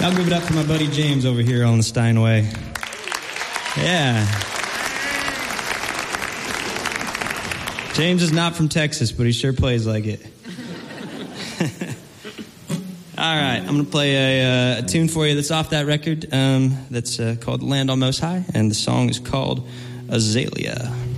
I'll give it up for my buddy James over here on the Steinway. Yeah. James is not from Texas, but he sure plays like it. All right, I'm going to play a tune for you that's off that record that's called Land on Most High, and the song is called Azalea.